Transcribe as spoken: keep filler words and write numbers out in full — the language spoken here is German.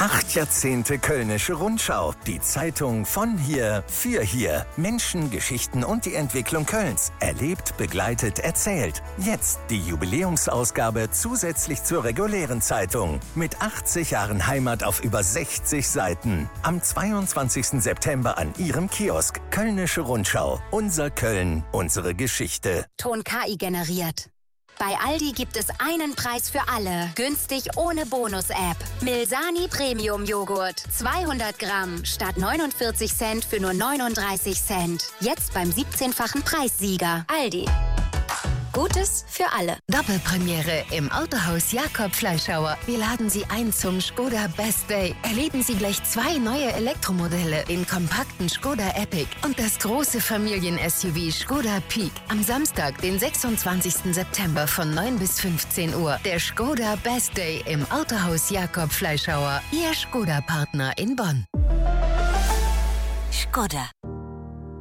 Acht Jahrzehnte Kölnische Rundschau. Die Zeitung von hier für hier. Menschen, Geschichten und die Entwicklung Kölns. Erlebt, begleitet, erzählt. Jetzt die Jubiläumsausgabe zusätzlich zur regulären Zeitung. Mit achtzig Jahren Heimat auf über sechzig Seiten. Am zweiundzwanzigsten September an Ihrem Kiosk. Kölnische Rundschau. Unser Köln, unsere Geschichte. Ton K I generiert. Bei Aldi gibt es einen Preis für alle. Günstig ohne Bonus-App. Milsani Premium Joghurt. zweihundert Gramm statt neunundvierzig Cent für nur neununddreißig Cent. Jetzt beim siebzehnfachen Preissieger. Aldi. Gutes für alle. Doppelpremiere im Autohaus Jakob Fleischhauer. Wir laden Sie ein zum Skoda Best Day. Erleben Sie gleich zwei neue Elektromodelle im kompakten Skoda Epic und das große Familien-S U V Skoda Peak. Am Samstag, den sechsundzwanzigsten September von neun bis fünfzehn Uhr. Der Skoda Best Day im Autohaus Jakob Fleischhauer. Ihr Skoda-Partner in Bonn. Skoda.